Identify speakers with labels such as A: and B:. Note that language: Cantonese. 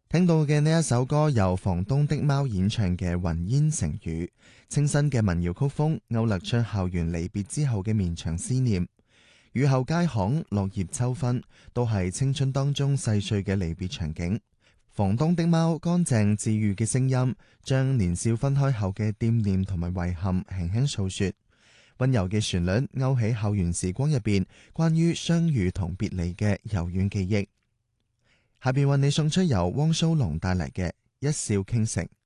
A: 聽到嘅呢一首歌由房東的貓演唱嘅《雲煙成雨》，清新嘅民謠曲風勾勒出校園離別之後嘅綿長思念。雨後街巷，落葉秋分，都係青春當中細碎嘅離別場景。房東的貓乾淨治愈嘅聲音，將年少分開後嘅惦念同埋遺憾輕輕訴說。溫柔嘅旋律勾起校園時光入邊關於相遇同別離嘅柔軟記憶。下邊為你送出由汪蘇泷帶嚟嘅《一笑傾城》。